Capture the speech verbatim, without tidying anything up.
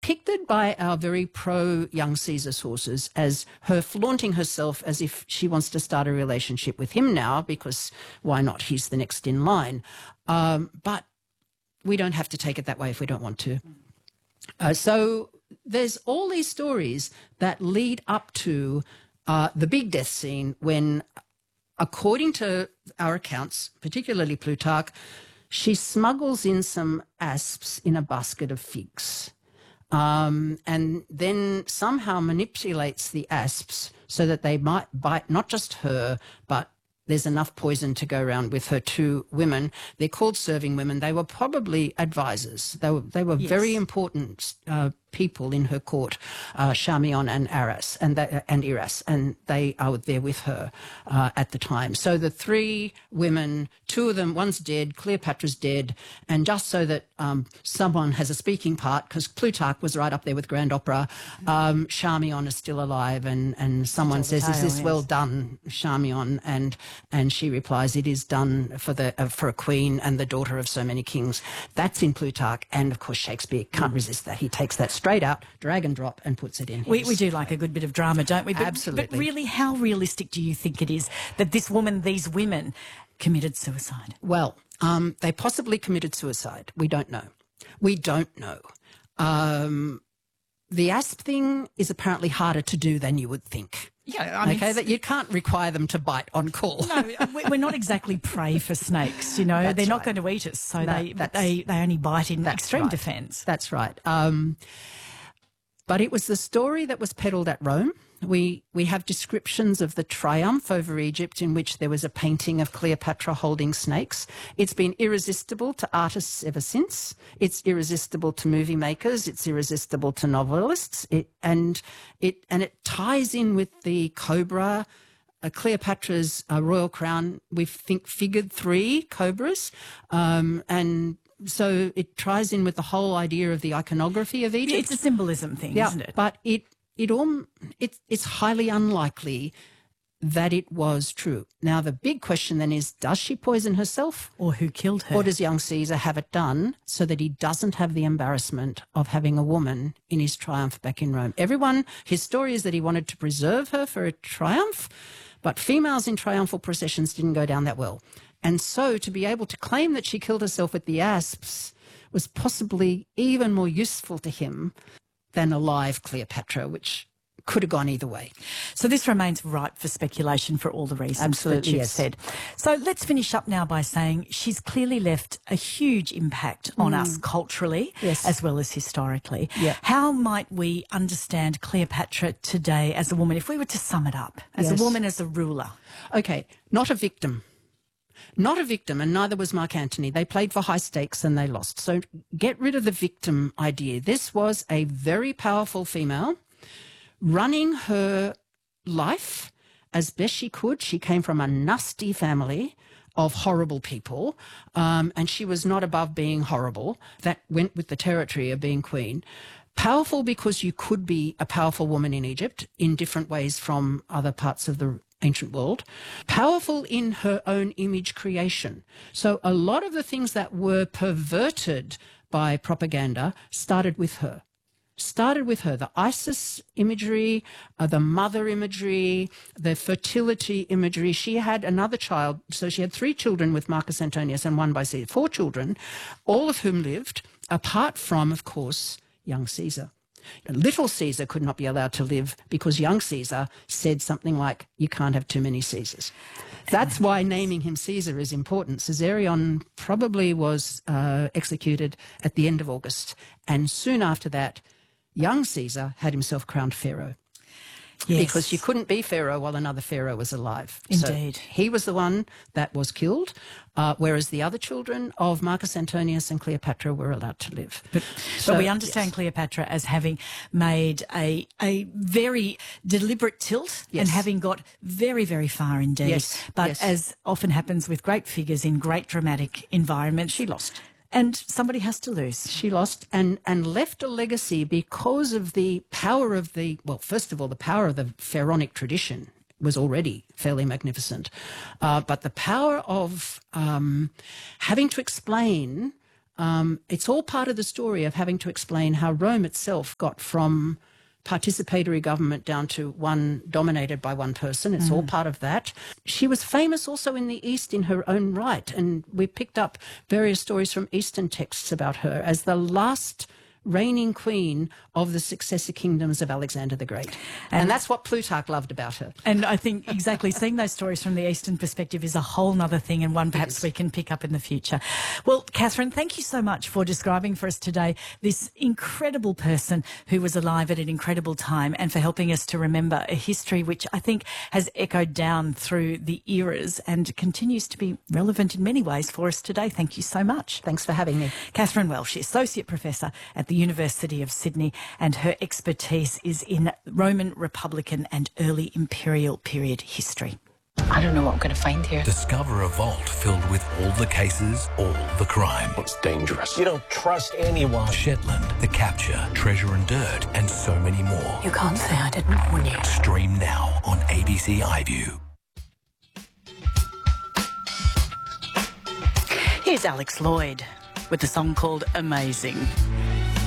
depicted by our very pro-young Caesar sources as her flaunting herself as if she wants to start a relationship with him now, because why not? He's the next in line. Um, but we don't have to take it that way if we don't want to. Uh, so there's all these stories that lead up to uh, the big death scene when, according to our accounts, particularly Plutarch, she smuggles in some asps in a basket of figs, um, and then somehow manipulates the asps so that they might bite not just her, but there's enough poison to go around with her two women. They're called serving women. They were probably advisors. They were, they were yes. very important uh, people in her court, uh, Charmion and Aras and they, and Iras, and they are there with her uh, at the time. So the three women, two of them, one's dead, Cleopatra's dead, and just so that um, someone has a speaking part, because Plutarch was right up there with Grand Opera, um, Charmion is still alive, and, and someone says, tale, is this yes. well done, Charmion? And and she replies, it is done for the uh, for a queen and the daughter of so many kings. That's in Plutarch, and of course Shakespeare can't mm. resist that. He takes that straight out, drag and drop, and puts it in. We, we do like a good bit of drama, don't we? But, Absolutely. But really, how realistic do you think it is that this woman, these women, committed suicide? Well, um, they possibly committed suicide. We don't know. We don't know. Um, the asp thing is apparently harder to do than you would think. Yeah, I mean, okay, that you can't require them to bite on call. No, we're not exactly prey for snakes, you know. That's They're not right. going to eat us, so No, they they they only bite in extreme right. defence. That's right. Um, but it was the story that was peddled at Rome. We we have descriptions of the triumph over Egypt in which there was a painting of Cleopatra holding snakes. It's been irresistible to artists ever since. It's irresistible to movie makers. It's irresistible to novelists. It, and it and it ties in with the cobra. Uh, Cleopatra's uh, royal crown, we think, figured three cobras, um, and so it ties in with the whole idea of the iconography of Egypt. It's a symbolism thing, yeah, isn't it? But it it all it, it's highly unlikely that it was true. Now the big question then is: does she poison herself, or who killed her, or does young Caesar have it done so that he doesn't have the embarrassment of having a woman in his triumph back in Rome? Everyone, his story is that he wanted to preserve her for a triumph, but females in triumphal processions didn't go down that well. And so to be able to claim that she killed herself with the asps was possibly even more useful to him than a live Cleopatra, which could have gone either way. So this remains ripe for speculation for all the reasons Absolutely, that you've yes. said. So let's finish up now by saying she's clearly left a huge impact on Mm. us culturally Yes. as well as historically. Yeah. How might we understand Cleopatra today as a woman, if we were to sum it up, as Yes. a woman, as a ruler? Okay, not a victim. Not a victim, and neither was Mark Antony. They played for high stakes and they lost. So get rid of the victim idea. This was a very powerful female running her life as best she could. She came from a nasty family of horrible people, um, and she was not above being horrible. That went with the territory of being queen. Powerful because you could be a powerful woman in Egypt in different ways from other parts of the ancient world. Powerful in her own image creation. So a lot of the things that were perverted by propaganda started with her. Started with her. The Isis imagery, uh, the mother imagery, the fertility imagery. She had another child, so she had three children with Marcus Antonius and one by Caesar. Four children, all of whom lived, apart from, of course, young Caesar. Little Caesar could not be allowed to live because young Caesar said something like, you can't have too many Caesars. That's why naming him Caesar is important. Caesarion probably was uh, executed at the end of August, and soon after that, young Caesar had himself crowned pharaoh. Yes. Because you couldn't be pharaoh while another pharaoh was alive. Indeed. So he was the one that was killed, uh, whereas the other children of Marcus Antonius and Cleopatra were allowed to live. But, So, but we understand yes. Cleopatra as having made a a very deliberate tilt Yes. and having got very, very far indeed. Yes, But yes. as often happens with great figures in great dramatic environments, She lost. and somebody has to lose. She lost and, and left a legacy because of the power of the, well, first of all, the power of the pharaonic tradition was already fairly magnificent. Uh, but the power of um, having to explain um, it's all part of the story of having to explain how Rome itself got from participatory government down to one dominated by one person. It's mm. all part of that. She was famous also in the East in her own right, and we picked up various stories from Eastern texts about her as the last reigning queen of the successor kingdoms of Alexander the Great. And, and that's what Plutarch loved about her. And I think exactly seeing those stories from the Eastern perspective is a whole nother thing, and one perhaps we can pick up in the future. Well, Catherine, thank you so much for describing for us today this incredible person who was alive at an incredible time, and for helping us to remember a history which I think has echoed down through the eras and continues to be relevant in many ways for us today. Thank you so much. Thanks for having me. Catherine Welsh, Associate Professor at the University of Sydney, and her expertise is in Roman, Republican and early imperial period history. I don't know what I'm going to find here. Discover a vault filled with all the cases, all the crime. It's dangerous. You don't trust anyone. Shetland, The Capture, Treasure and Dirt, and so many more. You can't say I didn't warn you. Stream now on A B C iView. Here's Alex Lloyd with a song called Amazing.